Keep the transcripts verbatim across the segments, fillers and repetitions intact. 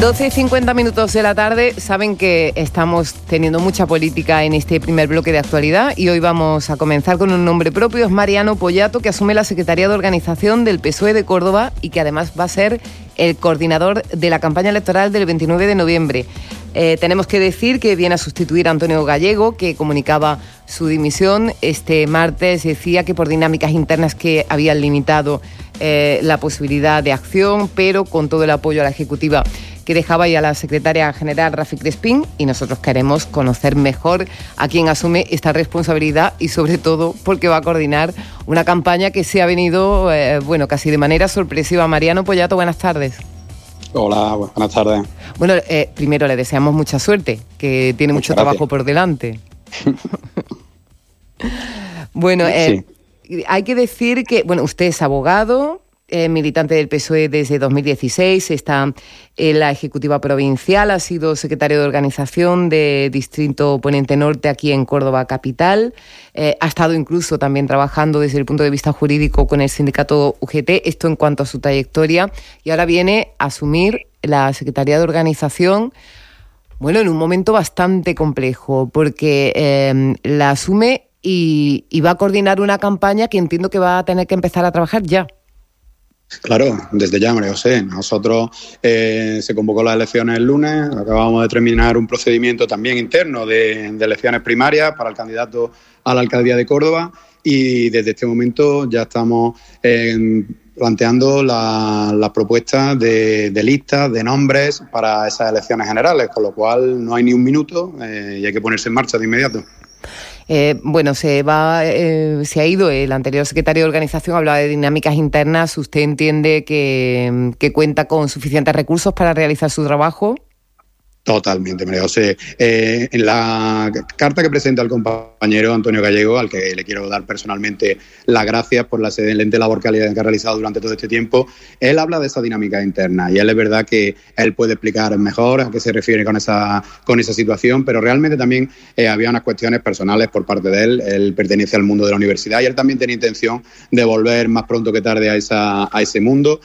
doce y cincuenta minutos de la tarde. Saben que estamos teniendo mucha política en este primer bloque de actualidad y hoy vamos a comenzar con un nombre propio. Es Mariano Pollato, que asume la Secretaría de Organización del P S O E de Córdoba y que además va a ser el coordinador de la campaña electoral del veintinueve de noviembre. Eh, tenemos que decir que viene a sustituir a Antonio Gallego, que comunicaba su dimisión este martes. Decía que por dinámicas internas que habían limitado eh, la posibilidad de acción, pero con todo el apoyo a la ejecutiva que dejaba ya la secretaria general Rafi Crespín, y nosotros queremos conocer mejor a quién asume esta responsabilidad y sobre todo porque va a coordinar una campaña que se ha venido, eh, bueno, casi de manera sorpresiva. Mariano Pollato, buenas tardes. Hola, buenas tardes. Bueno, eh, primero le deseamos mucha suerte, que tiene Muchas mucho gracias. trabajo por delante. Bueno, eh, sí. Hay que decir que, bueno, usted es abogado, eh, militante del P S O E desde dos mil dieciséis, está en la Ejecutiva Provincial, ha sido secretario de Organización de Distrito Poniente Norte aquí en Córdoba Capital, eh, ha estado incluso también trabajando desde el punto de vista jurídico con el sindicato U G T, esto en cuanto a su trayectoria, y ahora viene a asumir la Secretaría de Organización, bueno, en un momento bastante complejo, porque eh, la asume y, y va a coordinar una campaña que entiendo que va a tener que empezar a trabajar ya. Claro, desde ya, María José. Nosotros eh, se convocó las elecciones el lunes, acabamos de terminar un procedimiento también interno de, de elecciones primarias para el candidato a la alcaldía de Córdoba y desde este momento ya estamos eh, planteando las la propuestas de, de listas, de nombres para esas elecciones generales, con lo cual no hay ni un minuto eh, y hay que ponerse en marcha de inmediato. Eh, bueno, se va, eh, se ha ido el anterior secretario de Organización, hablaba de dinámicas internas. ¿Usted entiende que, que cuenta con suficientes recursos para realizar su trabajo? Totalmente, María José. Eh, en la carta que presenta el compañero Antonio Gallego, al que le quiero dar personalmente las gracias por la excelente labor que ha realizado durante todo este tiempo, él habla de esa dinámica interna y él es verdad que él puede explicar mejor a qué se refiere con esa, con esa situación, pero realmente también eh, había unas cuestiones personales por parte de él. Él pertenece al mundo de la universidad y él también tenía intención de volver más pronto que tarde a, esa, a ese mundo.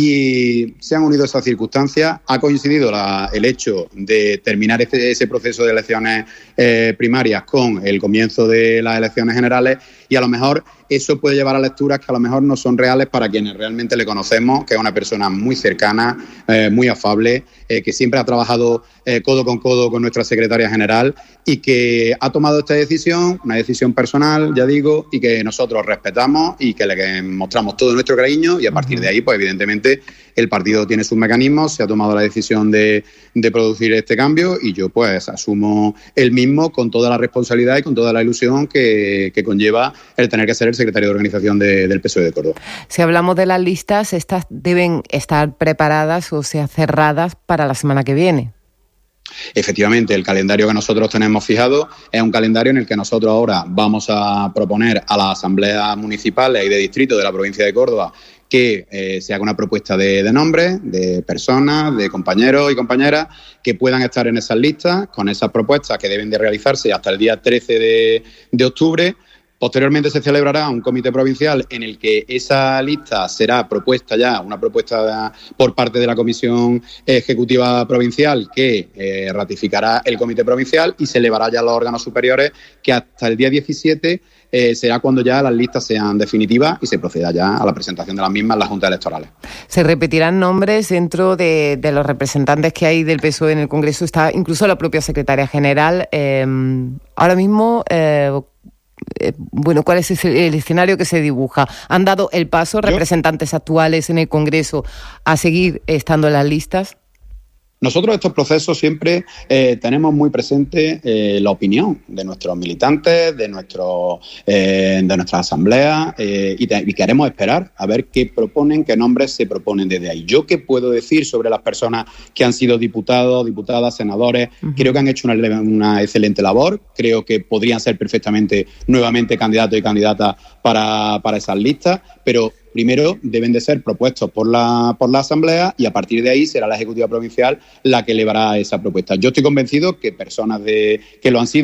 Y se han unido esas circunstancias, ha coincidido la, el hecho de terminar ese, ese proceso de elecciones eh, primarias con el comienzo de las elecciones generales y a lo mejor eso puede llevar a lecturas que a lo mejor no son reales para quienes realmente le conocemos, que es una persona muy cercana, eh, muy afable, eh, que siempre ha trabajado eh, codo con codo con nuestra secretaria general y que ha tomado esta decisión, una decisión personal, ya digo, y que nosotros respetamos y que le mostramos todo nuestro cariño y a partir de ahí, pues evidentemente, el partido tiene sus mecanismos, se ha tomado la decisión de, de producir este cambio y yo pues asumo el mismo con toda la responsabilidad y con toda la ilusión que, que conlleva el tener que ser el secretario de Organización de, del P S O E de Córdoba. Si hablamos de las listas, estas deben estar preparadas o sea cerradas para la semana que viene. Efectivamente, el calendario que nosotros tenemos fijado es un calendario en el que nosotros ahora vamos a proponer a las asambleas municipales y de distrito de la provincia de Córdoba que eh, se haga una propuesta de, de nombres, de personas, de compañeros y compañeras que puedan estar en esas listas con esas propuestas que deben de realizarse hasta el día trece de, de octubre. Posteriormente se celebrará un comité provincial en el que esa lista será propuesta ya, una propuesta por parte de la Comisión Ejecutiva Provincial que eh, ratificará el comité provincial y se elevará ya a los órganos superiores que hasta el día diecisiete eh, será cuando ya las listas sean definitivas y se proceda ya a la presentación de las mismas en las juntas electorales. ¿Se repetirán nombres dentro de, de los representantes que hay del P S O E en el Congreso? Está incluso la propia secretaria general. Eh, ahora mismo... Eh, Eh, bueno, ¿cuál es el escenario que se dibuja? ¿Han dado el paso representantes actuales en el Congreso a seguir estando en las listas? Nosotros estos procesos siempre eh, tenemos muy presente eh, la opinión de nuestros militantes, de, nuestro, eh, de nuestras asambleas eh, y, te, y queremos esperar a ver qué proponen, qué nombres se proponen desde ahí. ¿Yo qué puedo decir sobre las personas que han sido diputados, diputadas, senadores? Uh-huh. Creo que han hecho una, una excelente labor, creo que podrían ser perfectamente nuevamente candidatos y candidatas para, para esas listas, pero primero deben de ser propuestos por la, por la Asamblea y a partir de ahí será la Ejecutiva Provincial la que elevará esa propuesta. Yo estoy convencido que personas de, que lo han sido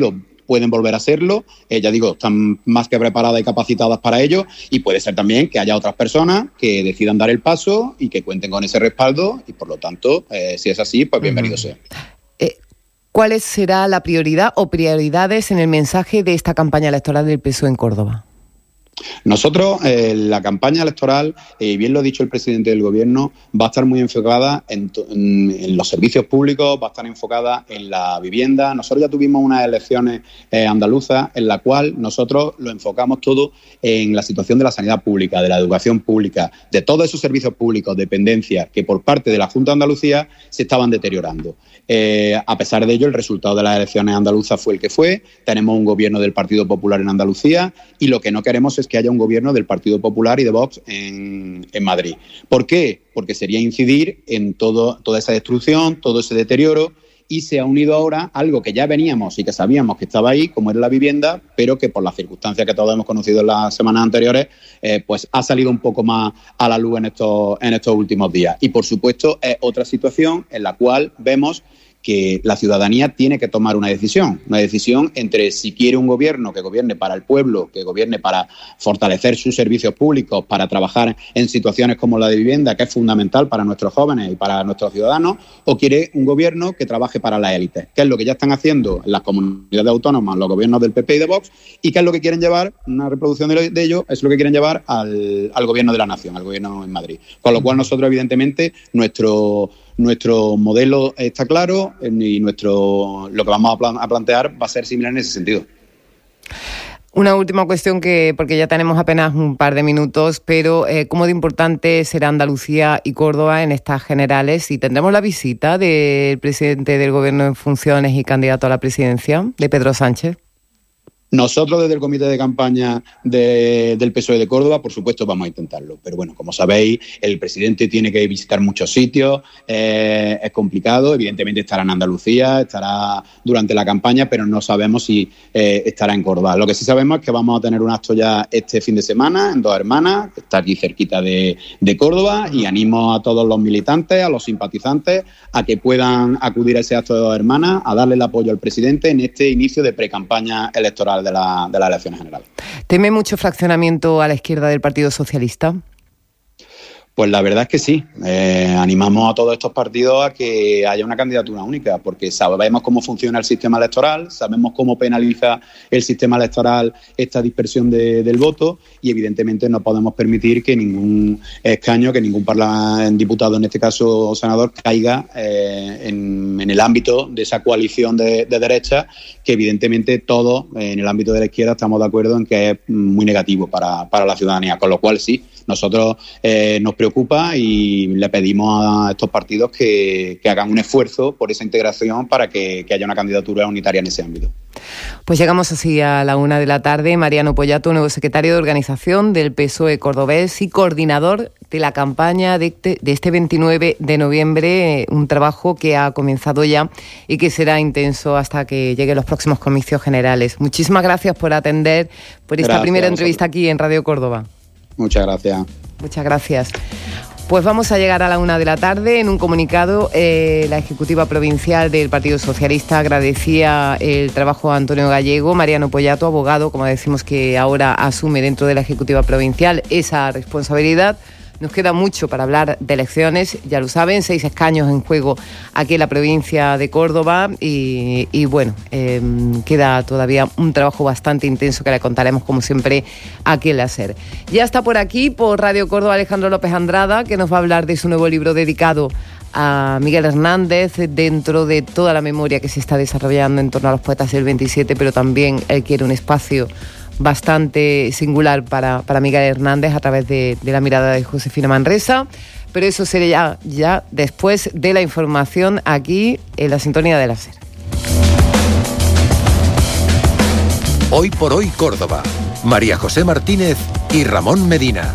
pueden volver a serlo, eh, ya digo, están más que preparadas y capacitadas para ello, y puede ser también que haya otras personas que decidan dar el paso y que cuenten con ese respaldo, y por lo tanto, eh, si es así, pues bienvenido uh-huh. sea. Eh, ¿Cuál será la prioridad o prioridades en el mensaje de esta campaña electoral del P S O E en Córdoba? Nosotros, eh, la campaña electoral, y eh, bien lo ha dicho el presidente del Gobierno, va a estar muy enfocada en, en, en los servicios públicos, va a estar enfocada en la vivienda. Nosotros ya tuvimos unas elecciones eh, andaluzas en la cual nosotros lo enfocamos todo en la situación de la sanidad pública, de la educación pública, de todos esos servicios públicos, dependencias que por parte de la Junta de Andalucía se estaban deteriorando. Eh, a pesar de ello, el resultado de las elecciones andaluzas fue el que fue. Tenemos un gobierno del Partido Popular en Andalucía y lo que no queremos es que haya un gobierno del Partido Popular y de Vox en, en Madrid. ¿Por qué? Porque sería incidir en todo, toda esa destrucción, todo ese deterioro, y se ha unido ahora algo que ya veníamos y que sabíamos que estaba ahí, como era la vivienda, pero que por las circunstancias que todos hemos conocido en las semanas anteriores, eh, pues ha salido un poco más a la luz en estos, en estos últimos días. Y por supuesto es otra situación en la cual vemos que la ciudadanía tiene que tomar una decisión, una decisión entre si quiere un gobierno que gobierne para el pueblo, que gobierne para fortalecer sus servicios públicos, para trabajar en situaciones como la de vivienda, que es fundamental para nuestros jóvenes y para nuestros ciudadanos, o quiere un gobierno que trabaje para las élites, que es lo que ya están haciendo en las comunidades autónomas los gobiernos del P P y de Vox, y que es lo que quieren llevar, una reproducción de, de ello, es lo que quieren llevar al, al gobierno de la nación, al gobierno en Madrid. Con lo cual nosotros, evidentemente, nuestro... Nuestro modelo está claro y nuestro lo que vamos a, plan, a plantear va a ser similar en ese sentido. Una última cuestión, que porque ya tenemos apenas un par de minutos, pero eh, ¿cómo de importante será Andalucía y Córdoba en estas generales? Y tendremos la visita del presidente del Gobierno en funciones y candidato a la presidencia, de Pedro Sánchez. Nosotros desde el comité de campaña de, del P S O E de Córdoba, por supuesto, vamos a intentarlo. Pero bueno, como sabéis, el presidente tiene que visitar muchos sitios, eh, es complicado. Evidentemente estará en Andalucía, estará durante la campaña, pero no sabemos si eh, estará en Córdoba. Lo que sí sabemos es que vamos a tener un acto ya este fin de semana en Dos Hermanas, que está aquí cerquita de, de Córdoba, y animo a todos los militantes, a los simpatizantes, a que puedan acudir a ese acto de Dos Hermanas, a darle el apoyo al presidente en este inicio de precampaña electoral de la, de las elecciones generales. ¿Teme mucho fraccionamiento a la izquierda del Partido Socialista? Pues la verdad es que sí. Eh, animamos a todos estos partidos a que haya una candidatura única, porque sabemos cómo funciona el sistema electoral, sabemos cómo penaliza el sistema electoral esta dispersión de, del voto, y evidentemente no podemos permitir que ningún escaño, que ningún diputado, en este caso senador, caiga eh, en, en el ámbito de esa coalición de, de derecha, que evidentemente todos eh, en el ámbito de la izquierda estamos de acuerdo en que es muy negativo para, para la ciudadanía, con lo cual sí, nosotros eh, nos preocupa y le pedimos a estos partidos que, que hagan un esfuerzo por esa integración para que, que haya una candidatura unitaria en ese ámbito. Pues llegamos así a la una de la tarde. Mariano Poyato, nuevo secretario de organización del P S O E cordobés y coordinador de la campaña de este, de este veintinueve de noviembre, un trabajo que ha comenzado ya y que será intenso hasta que lleguen los próximos comicios generales. Muchísimas gracias por atender, por esta gracias, primera entrevista aquí en Radio Córdoba. Muchas gracias. Muchas gracias. Pues vamos a llegar a la una de la tarde. En un comunicado, eh, la Ejecutiva Provincial del Partido Socialista agradecía el trabajo a Antonio Gallego. Mariano Poyato, abogado, como decimos, que ahora asume dentro de la Ejecutiva Provincial esa responsabilidad. Nos queda mucho para hablar de elecciones, ya lo saben, seis escaños en juego aquí en la provincia de Córdoba y, y bueno, eh, queda todavía un trabajo bastante intenso que le contaremos como siempre aquí en la SER. Ya está por aquí, por Radio Córdoba, Alejandro López Andrada, que nos va a hablar de su nuevo libro dedicado a Miguel Hernández, dentro de toda la memoria que se está desarrollando en torno a los poetas del veintisiete, pero también él quiere un espacio bastante singular para, para Miguel Hernández a través de, de la mirada de Josefina Manresa, pero eso sería ya, ya después de la información aquí en la sintonía de la SER. Hoy por hoy Córdoba, María José Martínez y Ramón Medina.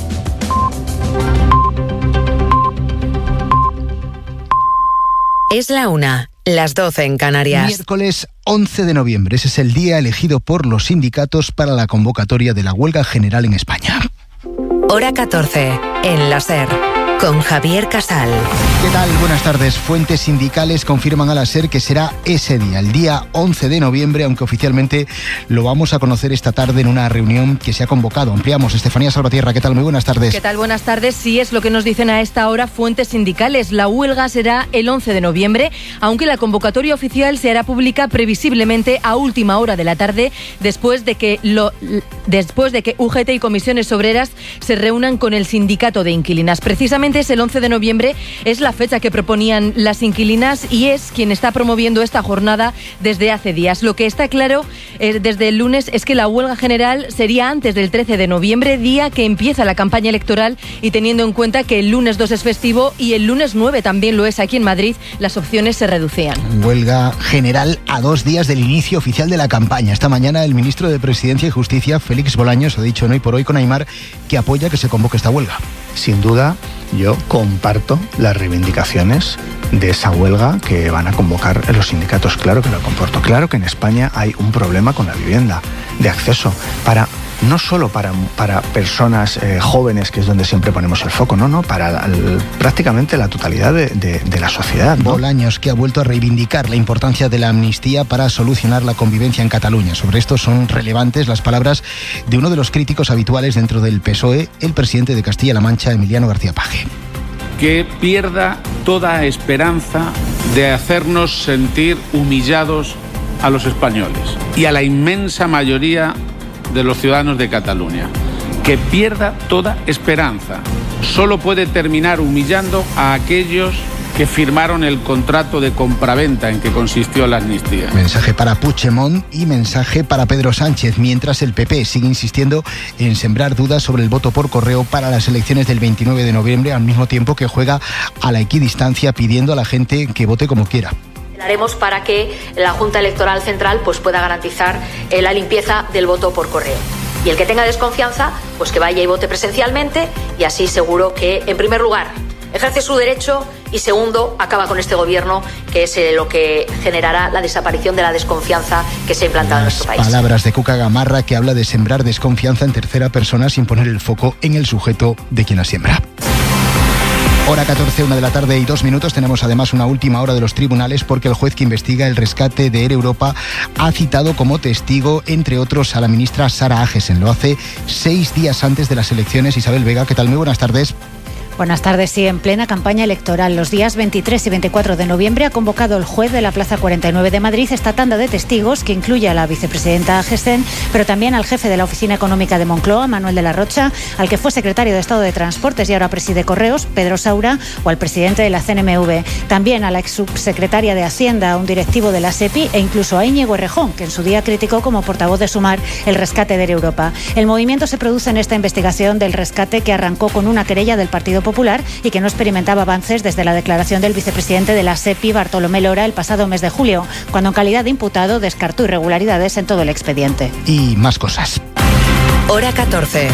Es la una, las doce en Canarias. Miércoles once de noviembre, ese es el día elegido por los sindicatos para la convocatoria de la huelga general en España. Hora catorce, en la SER. con Javier Casal. ¿Qué tal? Buenas tardes. Fuentes sindicales confirman a la SER que será ese día, el día once de noviembre, aunque oficialmente lo vamos a conocer esta tarde en una reunión que se ha convocado. Ampliamos. Estefanía Salvatierra, ¿qué tal? Muy buenas tardes. ¿Qué tal? Buenas tardes. Sí, es lo que nos dicen a esta hora fuentes sindicales. La huelga será el once de noviembre, aunque la convocatoria oficial se hará pública previsiblemente a última hora de la tarde, después de que, lo, después de que U G T y comisiones obreras se reúnan con el sindicato de inquilinas. Precisamente es el once de noviembre, es la fecha que proponían las inquilinas y es quien está promoviendo esta jornada desde hace días. Lo que está claro eh, desde el lunes es que la huelga general sería antes del trece de noviembre, día que empieza la campaña electoral, y teniendo en cuenta que el lunes dos es festivo y el lunes nueve también lo es aquí en Madrid, las opciones se reducían. Huelga general a dos días del inicio oficial de la campaña. Esta mañana el ministro de Presidencia y Justicia, Félix Bolaños, ha dicho en Hoy por Hoy con Aimar que apoya que se convoque esta huelga. Sin duda, yo comparto las reivindicaciones de esa huelga que van a convocar los sindicatos. Claro que lo comporto. Claro que en España hay un problema con la vivienda, de acceso, para no solo para, para personas eh, jóvenes, que es donde siempre ponemos el foco, no, no, para el, prácticamente la totalidad de, de, de la sociedad, ¿no? Bolaños, que ha vuelto a reivindicar la importancia de la amnistía para solucionar la convivencia en Cataluña. Sobre esto son relevantes las palabras de uno de los críticos habituales dentro del P S O E, el presidente de Castilla-La Mancha, Emiliano García Paje. Que pierda toda esperanza de hacernos sentir humillados a los españoles y a la inmensa mayoría de los ciudadanos de Cataluña. Que pierda toda esperanza. Solo puede terminar humillando a aquellos que firmaron el contrato de compraventa en que consistió la amnistía. Mensaje para Puigdemont y mensaje para Pedro Sánchez, mientras el P P sigue insistiendo en sembrar dudas sobre el voto por correo para las elecciones del veintinueve de noviembre, al mismo tiempo que juega a la equidistancia pidiendo a la gente que vote como quiera. Haremos para que la Junta Electoral Central pues, pueda garantizar eh, la limpieza del voto por correo. Y el que tenga desconfianza, pues que vaya y vote presencialmente, y así seguro que, en primer lugar, ejerce su derecho y, segundo, acaba con este gobierno, que es eh, lo que generará la desaparición de la desconfianza que se ha implantado en nuestro país. Palabras de Cuca Gamarra, que habla de sembrar desconfianza en tercera persona sin poner el foco en el sujeto de quien la siembra. Hora catorce, una de la tarde y dos minutos. Tenemos además una última hora de los tribunales, porque el juez que investiga el rescate de Air Europa ha citado como testigo, entre otros, a la ministra Sara Agesen. Lo hace seis días antes de las elecciones. Isabel Vega, ¿qué tal? Muy buenas tardes. Buenas tardes. Sí, en plena campaña electoral, los días veintitrés y veinticuatro de noviembre ha convocado el juez de la Plaza cuarenta y nueve de Madrid esta tanda de testigos que incluye a la vicepresidenta Agesen, pero también al jefe de la Oficina Económica de Moncloa, Manuel de la Rocha, al que fue secretario de Estado de Transportes y ahora preside Correos, Pedro Saura, o al presidente de la C N M V. También a la ex subsecretaria de Hacienda, a un directivo de la SEPI e incluso a Íñigo Errejón, que en su día criticó como portavoz de Sumar el rescate de Air Europa. El movimiento se produce en esta investigación del rescate que arrancó con una querella del Partido Popular y que no experimentaba avances desde la declaración del vicepresidente de la SEPI, Bartolomé Lora, el pasado mes de julio, cuando en calidad de imputado descartó irregularidades en todo el expediente. Y más cosas. Hora catorce.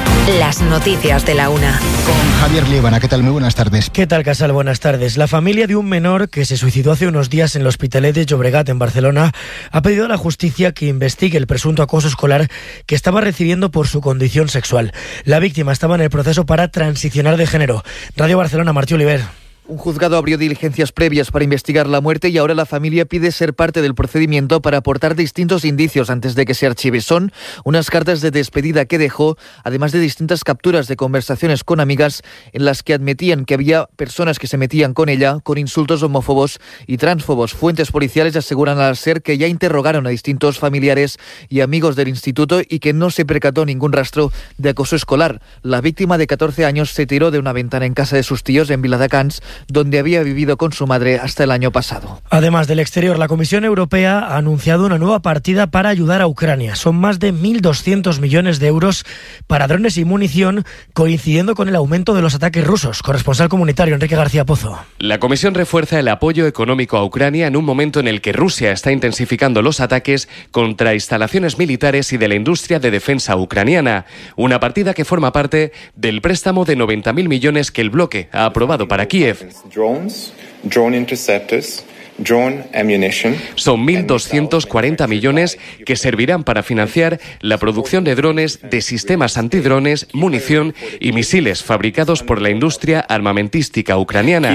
Las noticias de la una. Con Javier Liébana. ¿Qué tal? Muy buenas tardes. ¿Qué tal, Casal? Buenas tardes. La familia de un menor que se suicidó hace unos días en el Hospitalet de Llobregat, en Barcelona, ha pedido a la justicia que investigue el presunto acoso escolar que estaba recibiendo por su condición sexual. La víctima estaba en el proceso para transicionar de género. Radio Barcelona, Martí Oliver. Un juzgado abrió diligencias previas para investigar la muerte y ahora la familia pide ser parte del procedimiento para aportar distintos indicios antes de que se archive. Son unas cartas de despedida que dejó, además de distintas capturas de conversaciones con amigas en las que admitían que había personas que se metían con ella con insultos homófobos y transfobos. Fuentes policiales aseguran al SER que ya interrogaron a distintos familiares y amigos del instituto y que no se percató ningún rastro de acoso escolar. La víctima, de catorce años, se tiró de una ventana en casa de sus tíos en Viladecans, donde había vivido con su madre hasta el año pasado. Además del exterior, la Comisión Europea ha anunciado una nueva partida para ayudar a Ucrania. Son más de mil doscientos millones de euros para drones y munición, coincidiendo con el aumento de los ataques rusos. Corresponsal comunitario, Enrique García Pozo. La Comisión refuerza el apoyo económico a Ucrania en un momento en el que Rusia está intensificando los ataques contra instalaciones militares y de la industria de defensa ucraniana. Una partida que forma parte del préstamo de noventa mil millones que el bloque ha aprobado para Kiev. Drones, drone interceptors, Son mil doscientos cuarenta millones que servirán para financiar la producción de drones, de sistemas antidrones, munición y misiles fabricados por la industria armamentística ucraniana.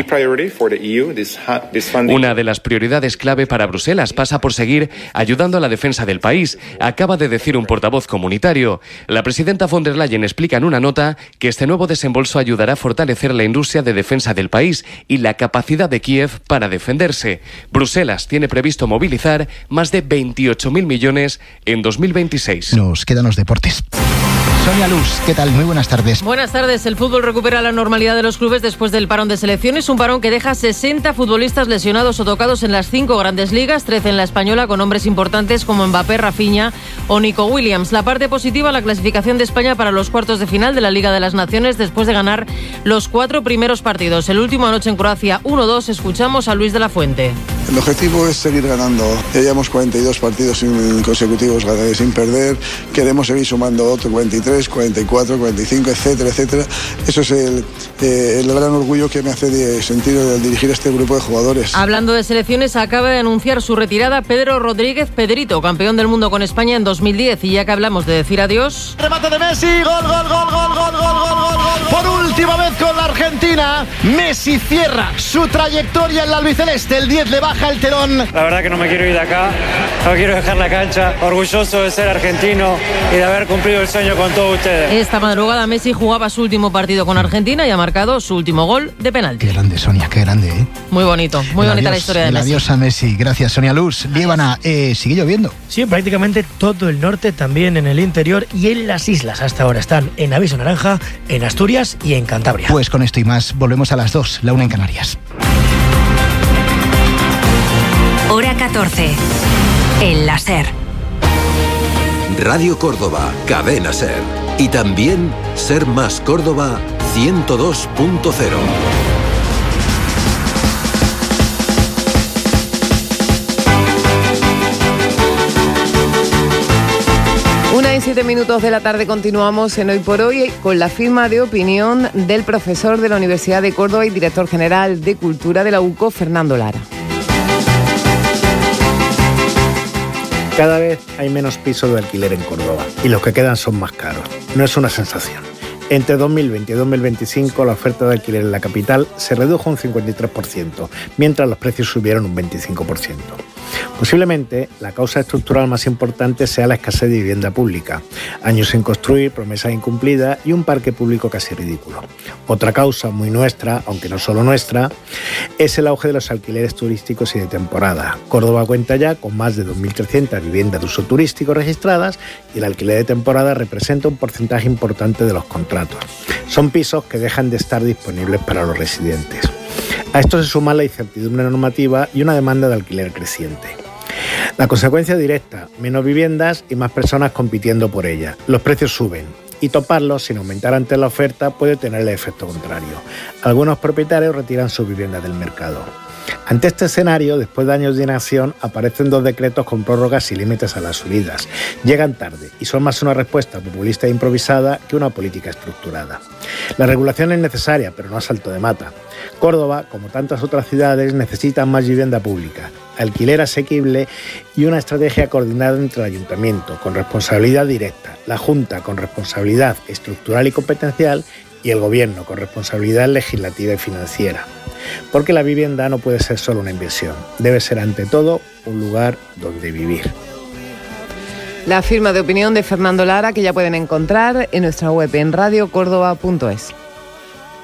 Una de las prioridades clave para Bruselas pasa por seguir ayudando a la defensa del país, acaba de decir un portavoz comunitario. La presidenta von der Leyen explica en una nota que este nuevo desembolso ayudará a fortalecer la industria de defensa del país y la capacidad de Kiev para defenderse. Bruselas tiene previsto movilizar más de veintiocho mil millones en dos mil veintiséis. Nos quedan los deportes. Sonia Luz, ¿qué tal? Muy buenas tardes. Buenas tardes. El fútbol recupera la normalidad de los clubes después del parón de selecciones, un parón que deja sesenta futbolistas lesionados o tocados en las cinco grandes ligas, trece en la española, con nombres importantes como Mbappé, Rafinha o Nico Williams. La parte positiva, la clasificación de España para los cuartos de final de la Liga de las Naciones después de ganar los cuatro primeros partidos. El último anoche en Croacia uno dos. Escuchamos a Luis de la Fuente. El objetivo es seguir ganando. Ya llevamos cuarenta y dos partidos consecutivos sin perder. Queremos seguir sumando otros cuarenta y tres, cuarenta y cuatro, cuarenta y cinco, etcétera, etcétera. Eso es el, eh, el gran orgullo que me hace de sentir al dirigir a este grupo de jugadores. Hablando de selecciones, acaba de anunciar su retirada Pedro Rodríguez Pedrito, campeón del mundo con España en dos mil diez. Y ya que hablamos de decir adiós... Remate de Messi, gol, gol, gol, gol, gol, gol, gol, gol, gol. Por última vez con la Argentina, Messi cierra su trayectoria en la albiceleste. El diez le baja el telón. La verdad que no me quiero ir de acá, no quiero dejar la cancha. Orgulloso de ser argentino y de haber cumplido el sueño con todos ustedes. Esta madrugada Messi jugaba su último partido con Argentina y ha marcado su último gol de penalti. Qué grande, Sonia, qué grande, ¿eh? Muy bonito, muy el bonita adiós, la historia de el Messi. Adiós a Messi. Gracias, Sonia Luz. Líbana, eh, ¿sigue lloviendo? Sí, prácticamente todo el norte, también en el interior y en las islas. Hasta ahora están en aviso naranja, en Asturias y en Cantabria. Pues con esto y más, volvemos a las dos, la una en Canarias. Hora catorce. El la SER. Radio Córdoba, Cadena SER. Y también Ser Más Córdoba ciento dos punto cero. Una y siete minutos de la tarde continuamos en Hoy por Hoy con la firma de opinión del profesor de la Universidad de Córdoba y director general de Cultura de la U C O, Fernando Lara. Cada vez hay menos pisos de alquiler en Córdoba y los que quedan son más caros. No es una sensación. Entre dos mil veinte y dos mil veinticinco la oferta de alquiler en la capital se redujo un cincuenta y tres por ciento, mientras los precios subieron un veinticinco por ciento. Posiblemente la causa estructural más importante sea la escasez de vivienda pública, años sin construir, promesas incumplidas y un parque público casi ridículo. Otra causa muy nuestra, aunque no solo nuestra, es el auge de los alquileres turísticos y de temporada. Córdoba cuenta ya con más de dos mil trescientas viviendas de uso turístico registradas y el alquiler de temporada representa un porcentaje importante de los contratos. Son pisos que dejan de estar disponibles para los residentes. A esto se suma la incertidumbre normativa y una demanda de alquiler creciente. La consecuencia directa, menos viviendas y más personas compitiendo por ellas. Los precios suben y toparlos sin aumentar ante la oferta puede tener el efecto contrario. Algunos propietarios retiran sus viviendas del mercado. Ante este escenario, después de años de inacción, aparecen dos decretos con prórrogas y límites a las subidas. Llegan tarde y son más una respuesta populista e improvisada que una política estructurada. La regulación es necesaria, pero no a salto de mata. Córdoba, como tantas otras ciudades, necesita más vivienda pública, alquiler asequible y una estrategia coordinada entre el Ayuntamiento, con responsabilidad directa, la Junta con responsabilidad estructural y competencial y el Gobierno con responsabilidad legislativa y financiera. Porque la vivienda no puede ser solo una inversión, debe ser ante todo un lugar donde vivir. La firma de opinión de Fernando Lara, que ya pueden encontrar en nuestra web en radio córdoba punto es.